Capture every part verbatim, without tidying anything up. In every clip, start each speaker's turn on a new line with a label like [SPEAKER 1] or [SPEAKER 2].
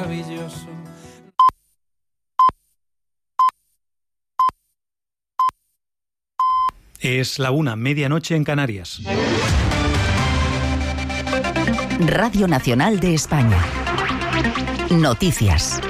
[SPEAKER 1] maravilloso.
[SPEAKER 2] Es la una, medianoche en Canarias.
[SPEAKER 3] Radio Nacional de España. Noticias.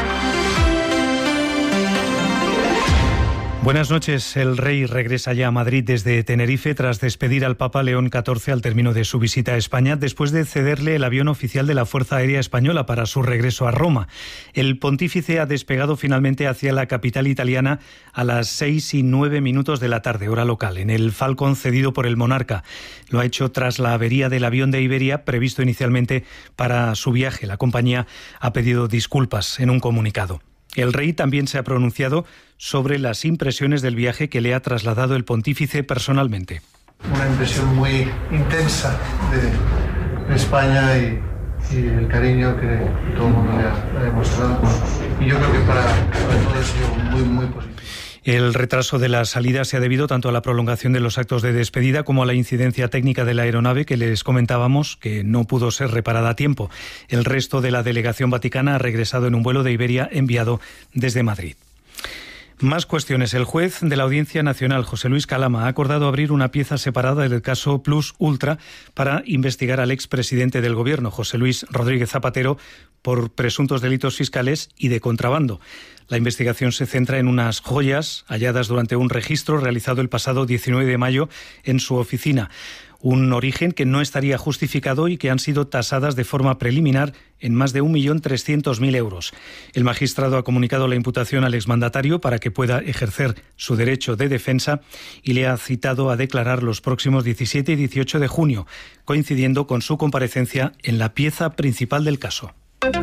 [SPEAKER 2] Buenas noches. El rey regresa ya a Madrid desde Tenerife tras despedir al Papa León catorce al término de su visita a España, después de cederle el avión oficial de la Fuerza Aérea Española para su regreso a Roma. El pontífice ha despegado finalmente hacia la capital italiana a las seis y nueve minutos de la tarde, hora local, en el Falcon cedido por el monarca. Lo ha hecho tras la avería del avión de Iberia, previsto inicialmente para su viaje. La compañía ha pedido disculpas en un comunicado. El rey también se ha pronunciado sobre las impresiones del viaje que le ha trasladado el pontífice personalmente.
[SPEAKER 4] Una impresión muy intensa de, de España y, y el cariño que todo el mundo le ha, le ha demostrado. Y yo creo que para, para todos ha sido muy, muy positivo.
[SPEAKER 2] El retraso de la salida se ha debido tanto a la prolongación de los actos de despedida como a la incidencia técnica de la aeronave que les comentábamos que no pudo ser reparada a tiempo. El resto de la delegación vaticana ha regresado en un vuelo de Iberia enviado desde Madrid. Más cuestiones. El juez de la Audiencia Nacional, José Luis Calama, ha acordado abrir una pieza separada del caso Plus Ultra para investigar al expresidente del Gobierno, José Luis Rodríguez Zapatero, por presuntos delitos fiscales y de contrabando. La investigación se centra en unas joyas halladas durante un registro realizado el pasado diecinueve de mayo en su oficina. Un origen que no estaría justificado y que han sido tasadas de forma preliminar en más de un millón trescientos mil euros. El magistrado ha comunicado la imputación al exmandatario para que pueda ejercer su derecho de defensa y le ha citado a declarar los próximos diecisiete y dieciocho de junio, coincidiendo con su comparecencia en la pieza principal del caso.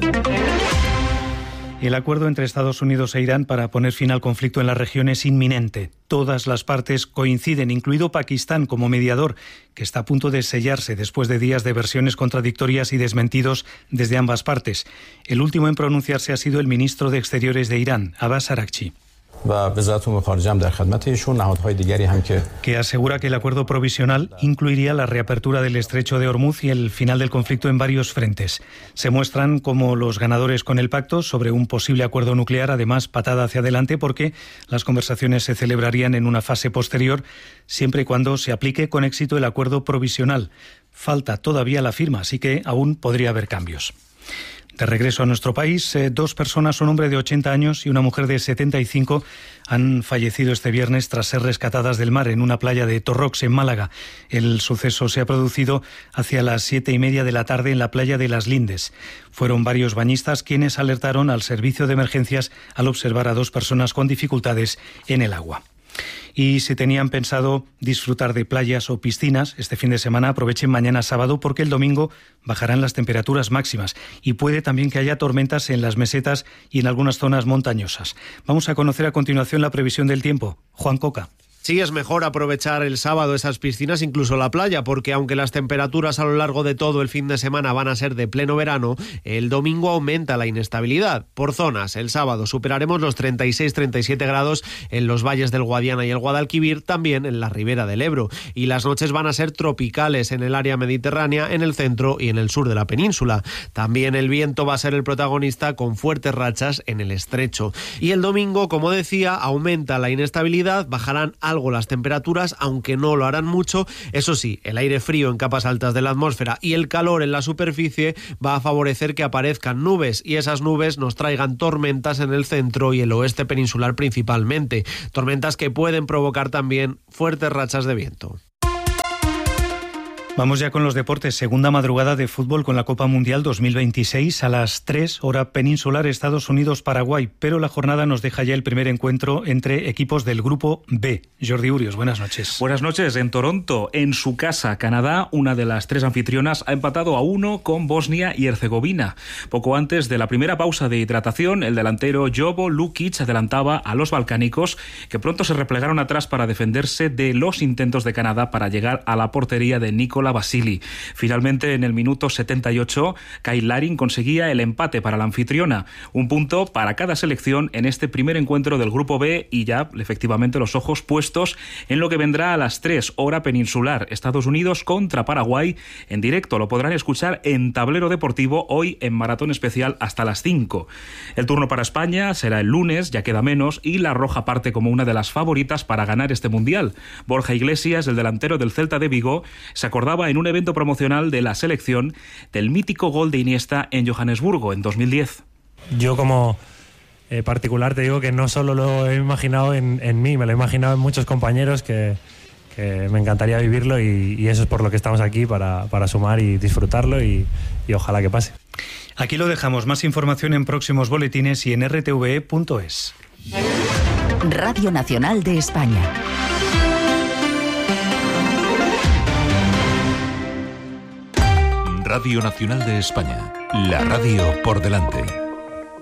[SPEAKER 2] El acuerdo entre Estados Unidos e Irán para poner fin al conflicto en la región es inminente. Todas las partes coinciden, incluido Pakistán como mediador, que está a punto de sellarse después de días de versiones contradictorias y desmentidos desde ambas partes. El último en pronunciarse ha sido el ministro de Exteriores de Irán, Abbas Araghchi, que asegura que el acuerdo provisional incluiría la reapertura del estrecho de Hormuz y el final del conflicto en varios frentes. Se muestran como los ganadores con el pacto sobre un posible acuerdo nuclear, además patada hacia adelante porque las conversaciones se celebrarían en una fase posterior, siempre y cuando se aplique con éxito el acuerdo provisional. Falta todavía la firma, así que aún podría haber cambios. De regreso a nuestro país, eh, dos personas, un hombre de ochenta años y una mujer de setenta y cinco, han fallecido este viernes tras ser rescatadas del mar en una playa de Torrox, en Málaga. El suceso se ha producido hacia las siete y media de la tarde en la playa de Las Lindes. Fueron varios bañistas quienes alertaron al servicio de emergencias al observar a dos personas con dificultades en el agua. Y si tenían pensado disfrutar de playas o piscinas este fin de semana, aprovechen mañana sábado porque el domingo bajarán las temperaturas máximas y puede también que haya tormentas en las mesetas y en algunas zonas montañosas. Vamos a conocer a continuación la previsión del tiempo. Juan Coca.
[SPEAKER 5] Sí, es mejor aprovechar el sábado esas piscinas, incluso la playa, porque aunque las temperaturas a lo largo de todo el fin de semana van a ser de pleno verano, el domingo aumenta la inestabilidad. Por zonas, el sábado superaremos los treinta y seis a treinta y siete grados en los valles del Guadiana y el Guadalquivir, también en la ribera del Ebro. Y las noches van a ser tropicales en el área mediterránea, en el centro y en el sur de la península. También el viento va a ser el protagonista con fuertes rachas en el estrecho. Y el domingo, como decía, aumenta la inestabilidad, bajarán algo las temperaturas, aunque no lo harán mucho. Eso sí, el aire frío en capas altas de la atmósfera y el calor en la superficie va a favorecer que aparezcan nubes y esas nubes nos traigan tormentas en el centro y el oeste peninsular principalmente. Tormentas que pueden provocar también fuertes rachas de viento.
[SPEAKER 2] Vamos ya con los deportes. Segunda madrugada de fútbol con la Copa Mundial dos mil veintiséis a las tres, hora peninsular, Estados Unidos-Paraguay. Pero la jornada nos deja ya el primer encuentro entre equipos del Grupo B. Jordi Urios, buenas noches.
[SPEAKER 6] Buenas noches. En Toronto, en su casa, Canadá, una de las tres anfitrionas, ha empatado a uno con Bosnia y Herzegovina. Poco antes de la primera pausa de hidratación, el delantero Jovo Lukic adelantaba a los balcánicos, que pronto se replegaron atrás para defenderse de los intentos de Canadá para llegar a la portería de Nikola Nicola Basili. Finalmente, en el minuto setenta y ocho, Kyle Larin conseguía el empate para la anfitriona. Un punto para cada selección en este primer encuentro del Grupo B y ya, efectivamente, los ojos puestos en lo que vendrá a las tres, hora peninsular. Estados Unidos contra Paraguay en directo. Lo podrán escuchar en Tablero Deportivo hoy en Maratón Especial hasta las cinco. El turno para España será el lunes, ya queda menos, y la Roja parte como una de las favoritas para ganar este Mundial. Borja Iglesias, el delantero del Celta de Vigo, se acordaba en un evento promocional de la selección del mítico gol de Iniesta en Johannesburgo en dos mil diez.
[SPEAKER 1] Yo como eh, particular te digo que no solo lo he imaginado en, en mí, me lo he imaginado en muchos compañeros que, que me encantaría vivirlo y, y eso es por lo que estamos aquí, para, para sumar y disfrutarlo y, y ojalá que pase.
[SPEAKER 2] Aquí lo dejamos. Más información en próximos boletines y en r t v e punto es.
[SPEAKER 3] Radio Nacional de España.
[SPEAKER 7] Radio Nacional de España. La radio por delante.